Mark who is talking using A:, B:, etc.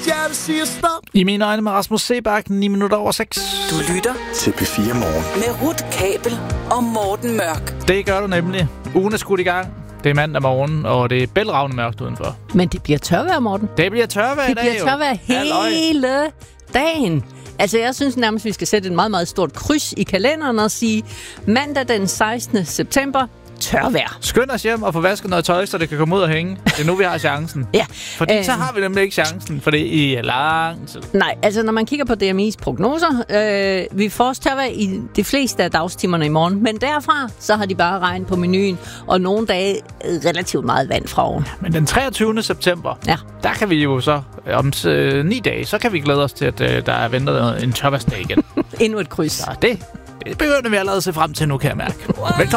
A: hjerte siger stop.
B: I mine øjne med Rasmus Seebach, 9 minutter over 6.
C: Du lytter
A: Til P4 Morgen.
C: med Ruth Kabel og Morten Mørk.
B: Det gør du nemlig. Ugen er skudt i gang. Det er mandag morgen, og det er bælragende mørkt udenfor.
D: Men det bliver tørvejr, Morten.
B: Det bliver tørvejr i dag,
D: Det bliver tørvejr hele dagen. Altså, jeg synes nærmest, vi skal sætte et meget, meget stort kryds i kalenderen og sige, mandag den 16. september, tørvejr.
B: Skynd os hjem og få vasket noget tøj, så det kan komme ud og hænge. Det er nu, vi har chancen.
D: Ja.
B: Fordi så har vi nemlig ikke chancen, for det er i lang tid.
D: Nej, altså når man kigger på DMI's prognoser, vi får tørvejr i de fleste af dagstimerne i morgen, men derfra, så har de bare regn på menuen, og nogle dage relativt meget vand fra oven.
B: Men den 23. september, der kan vi jo så, om 9 dage, så kan vi glæde os til, at der er ventet en tørvejrsdag igen.
D: Endnu et kryds.
B: Så det begynder vi allerede at se frem til nu, kan jeg mærke. Velkommen.